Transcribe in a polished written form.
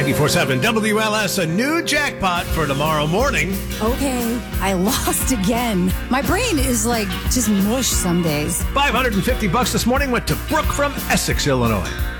94.7 WLS, a new jackpot for tomorrow morning. Okay, I lost again. My brain is like just mush some days. $550 this morning went to Brooke from Essex, Illinois.